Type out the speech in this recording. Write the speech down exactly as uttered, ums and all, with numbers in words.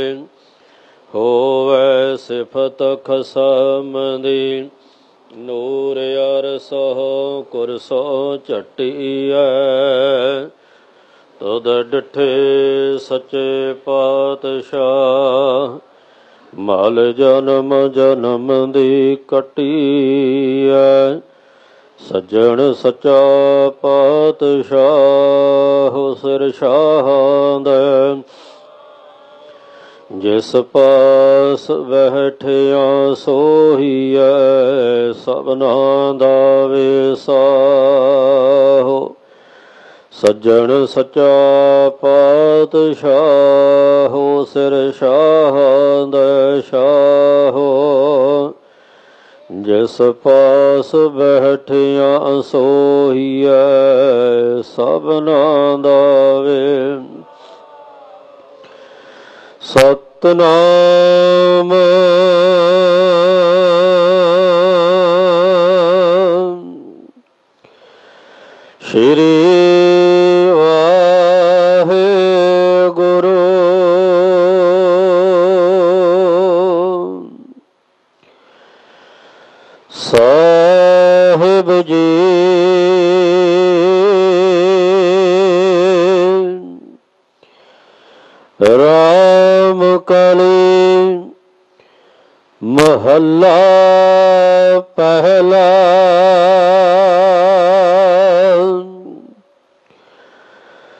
ਹੋਵੈ ਸਿਫਤ ਖਸਮ ਦੀ, ਨੂਰ ਅਰਸੋ ਕੁਰਸੋ ਝਟੀਐ। ਤਦ ਡਿਠੇ ਸੱਚੇ ਪਾਤਸ਼ਾਹ, ਮਲ ਜਨਮ ਜਨਮ ਦੀ ਕੱਟੀਐ। ਸੱਜਣ ਸੱਚਾ ਪਾਤਸ਼ਾਹ, ਸਿਰ ਸ਼ਾਹਾਂ ਦੇ ਜਿਸ ਪਾਸ ਬੈਠਿਆ ਸੋਹੀਐ। ਸਭਨਾਂ ਦਾ ਵਿਸਾਹੋ, ਸੱਜਣ ਸੱਚਾ ਪਾਤਸ਼ਾਹ, ਸਿਰ ਸ਼ਾਹਾਂ ਦੇ ਸ਼ਾਹੋ। ਜਿਸ ਪਾਸ ਬੈਠਿਆ ਸੋਹੀਐ, ਸਭਨਾਂ ਦਾ ਵੇ। ਸਤਿਨਾਮ ਸ਼੍ਰੀ ਵਾਹਿਗੁਰੂ। ਸਾਹਿਬ ਜੀ ਰਾਮ ਕਲੀ ਮਹੱਲਾ ਪਹਿਲਾ।